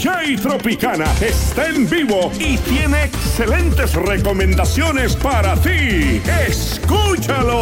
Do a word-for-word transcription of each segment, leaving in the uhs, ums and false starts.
D J Tropicana está en vivo y tiene excelentes recomendaciones para ti. ¡Escúchalo!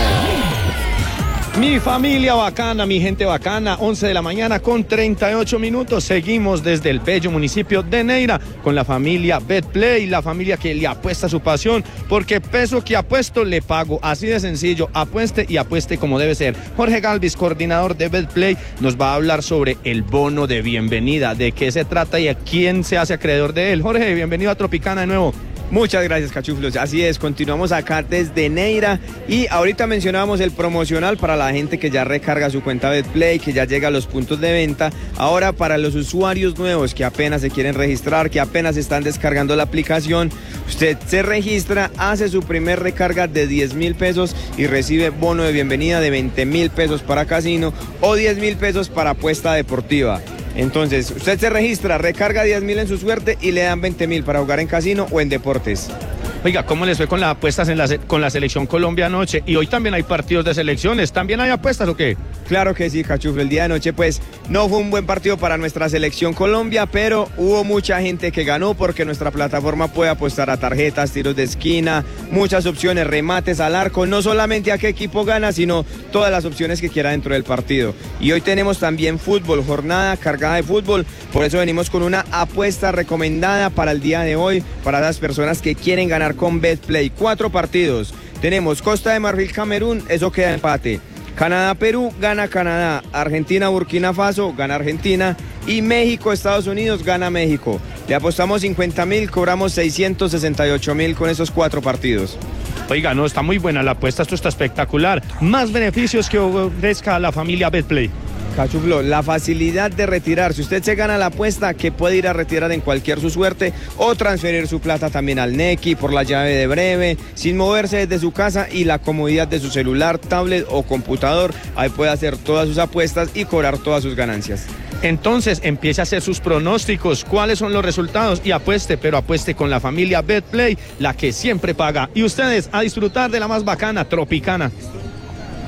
Mi familia bacana, mi gente bacana, once de la mañana con treinta y ocho minutos. Seguimos desde el bello municipio de Neira con la familia Betplay, la familia que le apuesta su pasión, porque peso que apuesto le pago. Así de sencillo, apueste y apueste como debe ser. Jorge Galvis, coordinador de Betplay, nos va a hablar sobre el bono de bienvenida, de qué se trata y a quién se hace acreedor de él. Jorge, bienvenido a Tropicana de nuevo. Muchas gracias, Cachuflos. Así es, continuamos acá desde Neira y ahorita mencionábamos el promocional para la gente que ya recarga su cuenta Betplay, que ya llega a los puntos de venta. Ahora para los usuarios nuevos que apenas se quieren registrar, que apenas están descargando la aplicación, usted se registra, hace su primer recarga de diez mil pesos y recibe bono de bienvenida de veinte mil pesos para casino o diez mil pesos para apuesta deportiva. Entonces, usted se registra, recarga diez mil en su suerte y le dan veinte mil para jugar en casino o en deportes. Oiga, ¿cómo les fue con las apuestas en la, con la selección Colombia anoche? Y hoy también hay partidos de selecciones. ¿También hay apuestas o qué? Claro que sí, Cachuflo. El día de anoche, pues, no fue un buen partido para nuestra selección Colombia, pero hubo mucha gente que ganó porque nuestra plataforma puede apostar a tarjetas, tiros de esquina, muchas opciones, remates al arco, no solamente a qué equipo gana, sino todas las opciones que quiera dentro del partido. Y hoy tenemos también fútbol, jornada cargada de fútbol, por eso venimos con una apuesta recomendada para el día de hoy, para las personas que quieren ganar con Betplay. Cuatro partidos. Tenemos Costa de Marfil, Camerún, eso queda empate. Canadá, Perú, gana Canadá. Argentina, Burkina Faso, gana Argentina. Y México, Estados Unidos, gana México. Le apostamos cincuenta mil, cobramos seiscientos sesenta y ocho mil con esos cuatro partidos. Oiga, no, está muy buena la apuesta, esto está espectacular. Más beneficios que ofrezca a la familia Betplay. Cachuflo, la facilidad de retirar. Si usted se gana la apuesta, que puede ir a retirar en cualquier su suerte o transferir su plata también al Nequi por la llave de breve, sin moverse desde su casa y la comodidad de su celular, tablet o computador. Ahí puede hacer todas sus apuestas y cobrar todas sus ganancias. Entonces empiece a hacer sus pronósticos, cuáles son los resultados y apueste, pero apueste con la familia Betplay, la que siempre paga. Y ustedes a disfrutar de la más bacana, Tropicana.